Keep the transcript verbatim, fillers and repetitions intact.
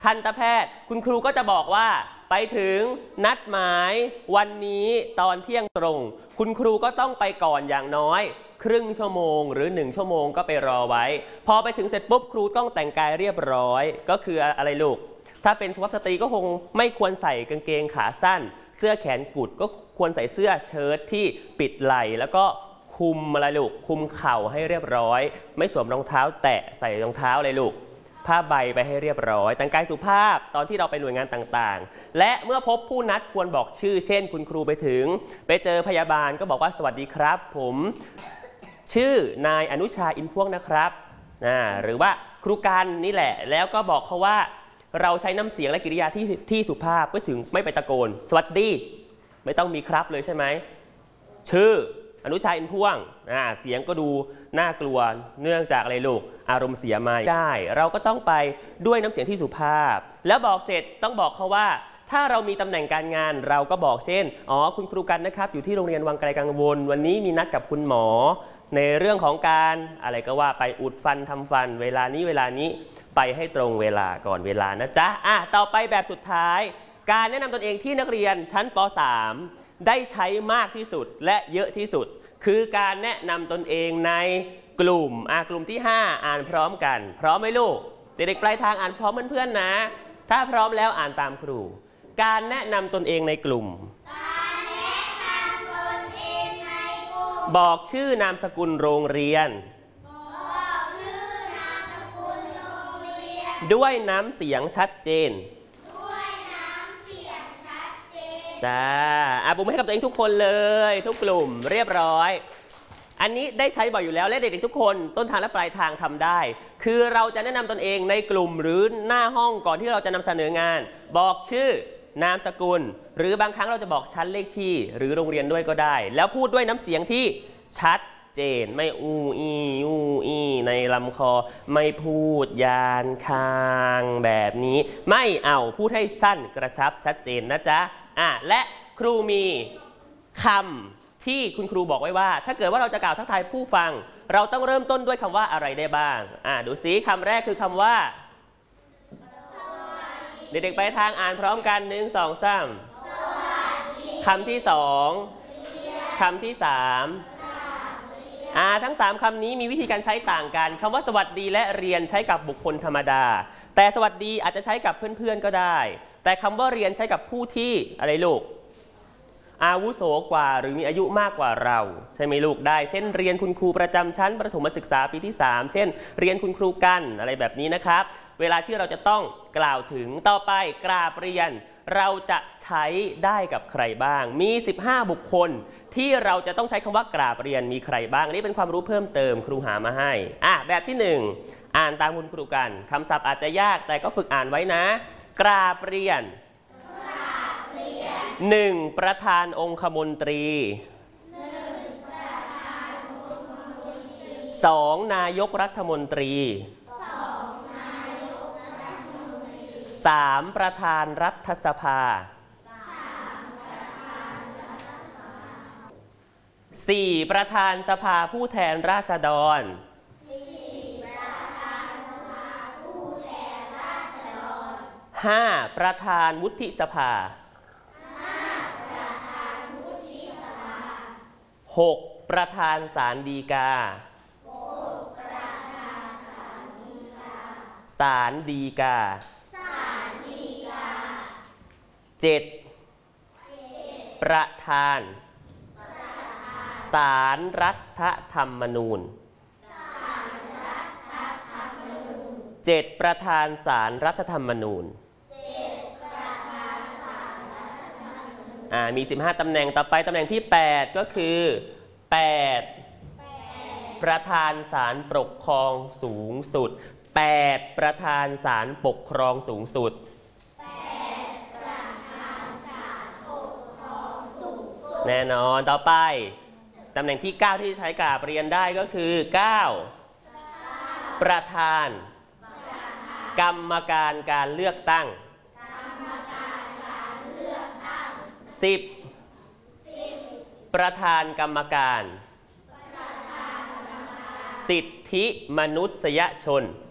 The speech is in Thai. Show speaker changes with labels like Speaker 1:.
Speaker 1: ทันตแพทย์คุณครูก็จะบอกว่าไปถึงนัดหมายวันนี้ตอนเที่ยงตรงคุณครูก็ต้องไปก่อนอย่างน้อยครึ่งชั่วโมงหรือหนึ่งชั่วโมงก็ไปรอไว้พอไปถึงเสร็จปุ๊บครูต้องแต่งกายเรียบร้อยก็คืออะไรลูกถ้าเป็นสุภาพสตรีก็คงไม่ควรใส่กางเกงขาสั้นเสื้อแขนกุดก็ควรใส่เสื้อเชิ้ตที่ปิดไหล่แล้วก็คุมอะไรลูกคุมเข่าให้เรียบร้อยไม่สวมรองเท้าแตะใส่รองเท้าอะไรลูกผ้าใบไปให้เรียบร้อยแต่งกายสุภาพตอนที่เราไปหน่วยงานต่างๆและเมื่อพบผู้นัดควรบอกชื่อเช่นคุณครูไปถึงไปเจอพยาบาลก็บอกว่าสวัสดีครับผมชื่อนายอนุชาอินพ่วงนะครับอ่าหรือว่าครูกันนี่แหละแล้วก็บอกเขาว่าเราใช้น้ำเสียงและกิริยาที่ที่สุภาพเพื่อถึงไม่ไปตะโกนสวัสดีไม่ต้องมีครับเลยใช่ไหมชื่ออนุชาอินพ่วงอ่าเสียงก็ดูน่ากลัวเนื่องจากอะไรลูกอารมณ์เสียมาได้เราก็ต้องไปด้วยน้ำเสียงที่สุภาพแล้วบอกเสร็จต้องบอกเขาว่าถ้าเรามีตำแหน่งการงานเราก็บอกเช่นอ๋อคุณครูกันนะครับอยู่ที่โรงเรียนวังไกลกังวลวันนี้มีนัดกับคุณหมอในเรื่องของการอะไรก็ว่าไปอุดฟันทำฟันเวลานี้เวลานี้ไปให้ตรงเวลาก่อนเวลานะจ๊ะอ่ะต่อไปแบบสุดท้ายการแนะนำตนเองที่นักเรียนชั้นป .สาม ได้ใช้มากที่สุดและเยอะที่สุดคือการแนะนำตนเองในกลุ่มอ่ะกลุ่มที่ห้าอ่านพร้อมกันพร้อมไหมลูกเด็กๆปลายทางอ่านพร้อมเพื่อนๆนะถ้าพร้อมแล้วอ่านตามครูการแนะนำตนเองในกลุ่มการแนะนำตนเองในกลุ่มบอกชื่อนามสกุลโรงเรียนบอกชื่อนามสกุลโรงเรียนด้วยน้ำเสียงชัดเจนด้วยน้ำเสียงชัดเจนจ้าอ่ะปรบมือให้กับตัวเองทุกคนเลยทุกกลุ่มเรียบร้อยอันนี้ได้ใช้บ่อยอยู่แล้วและเด็กๆทุกคนต้นทางและปลายทางทำได้คือเราจะแนะนำตนเองในกลุ่มหรือหน้าห้องก่อนที่เราจะนำเสนองานบอกชื่อนามสกุลหรือบางครั้งเราจะบอกชั้นเลขที่หรือโรงเรียนด้วยก็ได้แล้วพูดด้วยน้ำเสียงที่ชัดเจนไม่อูอีอูอีในลำคอไม่พูดยานคางแบบนี้ไม่เอาพูดให้สั้นกระชับชัดเจนนะจ๊ะอ่ะและครูมีคำที่คุณครูบอกไว้ว่าถ้าเกิดว่าเราจะกล่าวทักทายผู้ฟังเราต้องเริ่มต้นด้วยคำว่าอะไรได้บ้างอ่ะดูซิคำแรกคือคำว่าเด็กๆไปทางอ่านพร้อมกันหนึ่งสองสามคำที่สองคำที่สามอ่าทั้งสามคำนี้มีวิธีการใช้ต่างกันคำว่าสวัสดีและเรียนใช้กับบุคคลธรรมดาแต่สวัสดีอาจจะใช้กับเพื่อนๆก็ได้แต่คำว่าเรียนใช้กับผู้ที่อะไรลูกอาวุโสกว่าหรือมีอายุมากกว่าเราใช่ไหมลูกได้เช่นเรียนคุณครูประจำชั้นประถมศึกษาปีที่สามเช่นเรียนคุณครูกันอะไรแบบนี้นะครับเวลาที่เราจะต้องกล่าวถึงต่อไปกราบเรียนเราจะใช้ได้กับใครบ้างมีสิบห้าบุคคลที่เราจะต้องใช้คำว่ากราบเรียนมีใครบ้างนี่เป็นความรู้เพิ่มเติมครูหามาให้อ่ะแบบที่หนึ่งอ่านตามคุณครูกันคำศัพท์อาจจะยากแต่ก็ฝึกอ่านไว้นะกราบเรียนหนึ่งประธานองคมนตรีสองนายกรัฐมนตรีสามประธานรัฐสภาสี่ประธานสภาผู้แทนราษฎรห้าประธานวุฒิสภาหกประธานศาลฎีกาศาลฎีกาเจ็ดประธานศาลรัฐธรรมนูญเจ็ดประธานศาลรัฐธรรมนูญอ่ามีสิบห้าตำแหน่งต่อไปตำแหน่งที่แปดก็คือแปดประธานศาลปกครองสูงสุดแปดประธานศาลปกครองสูงสุดแน่นอนต่อไปตำแหน่งที่เก้าที่ใช้กราบเรียนได้ก็คือเก้าประธานกรรมการการเลือกตั้งสิบประธานกรรมการสิทธิมนุษยชน